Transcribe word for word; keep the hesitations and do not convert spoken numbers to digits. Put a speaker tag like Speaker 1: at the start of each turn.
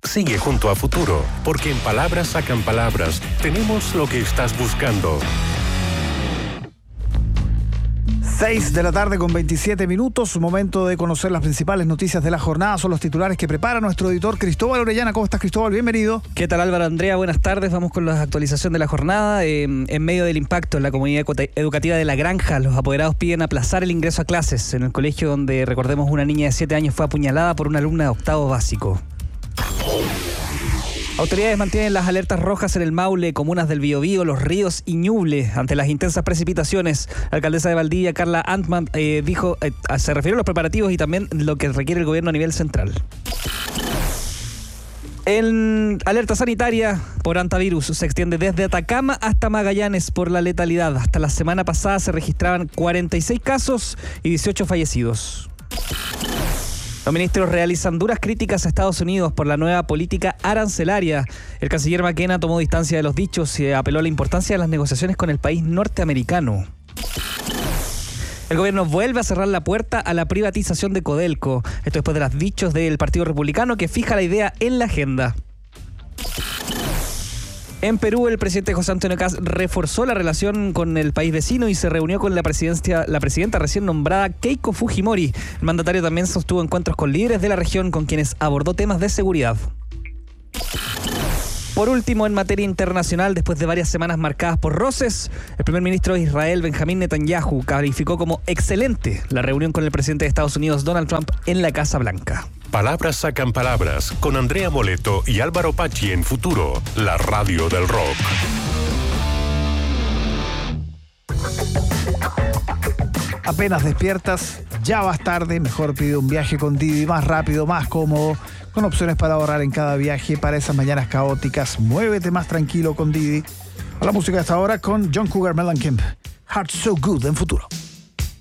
Speaker 1: Sigue junto a Futuro, porque en Palabras Sacan Palabras tenemos lo que estás buscando.
Speaker 2: seis de la tarde con veintisiete minutos, momento de conocer las principales noticias de la jornada. Son los titulares que prepara nuestro editor Cristóbal Orellana. ¿Cómo estás, Cristóbal? Bienvenido.
Speaker 3: ¿Qué tal, Álvaro? Andrea, buenas tardes. Vamos con la actualización de la jornada. Eh, en medio del impacto en la comunidad educativa de La Granja, los apoderados piden aplazar el ingreso a clases en el colegio donde, recordemos, una niña de siete años fue apuñalada por una alumna de octavo básico. Autoridades mantienen las alertas rojas en el Maule, comunas del Biobío, Los Ríos y Ñuble ante las intensas precipitaciones. La alcaldesa de Valdivia, Carla Antman, eh, dijo, eh, se refirió a los preparativos y también lo que requiere el gobierno a nivel central. En alerta sanitaria por hantavirus se extiende desde Atacama hasta Magallanes por la letalidad. Hasta la semana pasada se registraban cuarenta y seis casos y dieciocho fallecidos. Los ministros realizan duras críticas a Estados Unidos por la nueva política arancelaria. El canciller McKenna tomó distancia de los dichos y apeló a la importancia de las negociaciones con el país norteamericano. El gobierno vuelve a cerrar la puerta a la privatización de Codelco. Esto después de los dichos del Partido Republicano que fija la idea en la agenda. En Perú, el presidente José Antonio Kast reforzó la relación con el país vecino y se reunió con la presidencia, la presidenta recién nombrada Keiko Fujimori. El mandatario también sostuvo encuentros con líderes de la región con quienes abordó temas de seguridad. Por último, en materia internacional, después de varias semanas marcadas por roces, el primer ministro de Israel, Benjamín Netanyahu, calificó como excelente la reunión con el presidente de Estados Unidos, Donald Trump, en la Casa Blanca.
Speaker 1: Palabras Sacan Palabras con Andrea Moleto y Álvaro Pachi en Futuro, la radio del rock.
Speaker 2: Apenas despiertas, ya vas tarde, mejor pide un viaje con Didi, más rápido, más cómodo, con opciones para ahorrar en cada viaje para esas mañanas caóticas. Muévete más tranquilo con Didi. A la música de esta hora con John Cougar Mellencamp. Heart So Good en Futuro.